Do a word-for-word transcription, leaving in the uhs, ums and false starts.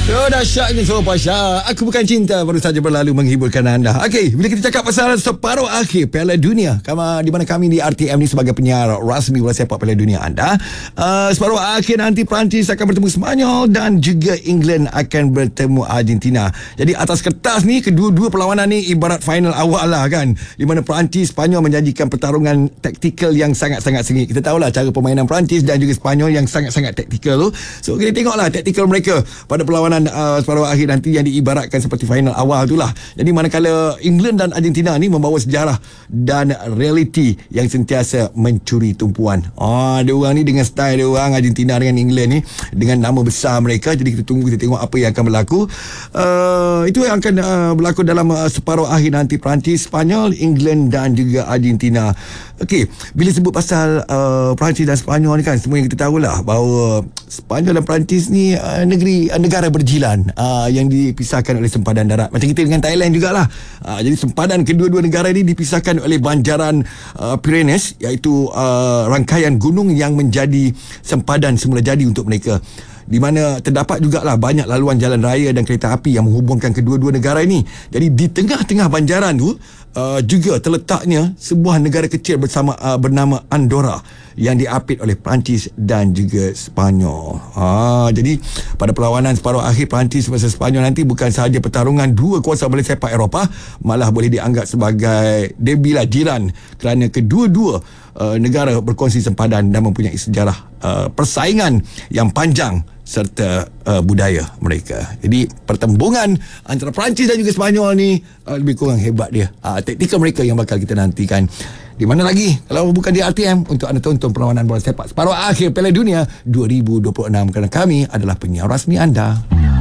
Oh, dahsyatnya so Pasha. Aku bukan cinta baru saja berlalu menghiburkan anda. Okey, bila kita cakap pasal separuh akhir Piala Dunia, kama di mana kami di R T M ni sebagai penyiar rasmi bola sepak Piala Dunia anda, uh, separuh akhir nanti Perancis akan bertemu Sepanyol dan juga England akan bertemu Argentina. Jadi atas kertas ni kedua-dua perlawanan ni ibarat final awal lah kan, di mana Perancis Sepanyol menjanjikan pertarungan taktikal yang sangat-sangat sengit. Kita tahulah cara permainan Perancis dan juga Sepanyol yang sangat-sangat taktikal tu. So kita tengoklah taktikal mereka pada perlawanan Uh, separuh akhir nanti yang diibaratkan seperti final awal itulah. Jadi manakala England dan Argentina ni membawa sejarah dan realiti yang sentiasa mencuri tumpuan. Ah, dia orang ni dengan style dia orang, Argentina dengan England ni dengan nama besar mereka. Jadi kita tunggu, kita tengok apa yang akan berlaku. Uh, itu yang akan uh, berlaku dalam uh, separuh akhir nanti Perancis, Sepanyol, England dan juga Argentina. Okey, bila sebut pasal uh, Perancis dan Sepanyol ni kan, semua yang kita tahulah bahawa Sepanyol dan Perancis ni uh, negeri uh, negara berjiran uh, yang dipisahkan oleh sempadan darat. Macam kita dengan Thailand jugalah. Uh, jadi sempadan kedua-dua negara ini dipisahkan oleh banjaran uh, Pyrenees, iaitu uh, rangkaian gunung yang menjadi sempadan semula jadi untuk mereka, di mana terdapat jugalah banyak laluan jalan raya dan kereta api yang menghubungkan kedua-dua negara ini. Jadi di tengah-tengah banjaran tu uh, juga terletaknya sebuah negara kecil bersama uh, bernama Andorra yang diapit oleh Perancis dan juga Sepanyol. Ha, jadi pada perlawanan separuh akhir Perancis versus Sepanyol nanti bukan sahaja pertarungan dua kuasa bola sepak Eropah, malah boleh dianggap sebagai derby lah jiran, kerana kedua-dua uh, negara berkongsi sempadan dan mempunyai sejarah uh, persaingan yang panjang serta uh, budaya mereka. Jadi pertembungan antara Perancis dan juga Sepanyol ni uh, lebih kurang hebat dia. Uh, taktikal mereka yang bakal kita nantikan. Di mana lagi kalau bukan di R T M untuk anda tonton perlawanan bola sepak separuh akhir Piala Dunia dua ribu dua puluh enam, kerana kami adalah penyiar rasmi anda.